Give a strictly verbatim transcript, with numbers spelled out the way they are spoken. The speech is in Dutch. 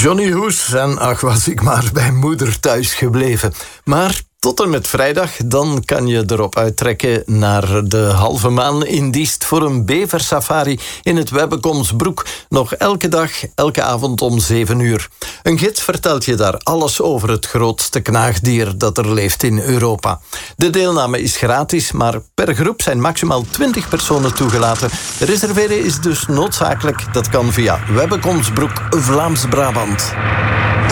Johnny Hoes en ach was ik maar bij moeder thuis gebleven. Maar tot en met vrijdag, dan kan je erop uittrekken naar de halve maan in Diest voor een beversafari in het Webbekomsbroek. Nog elke dag, elke avond om zeven uur. Een gids vertelt je daar alles over het grootste knaagdier dat er leeft in Europa. De deelname is gratis, maar per groep zijn maximaal twintig personen toegelaten. Reserveren is dus noodzakelijk. Dat kan via Webbekomsbroek Vlaams-Brabant.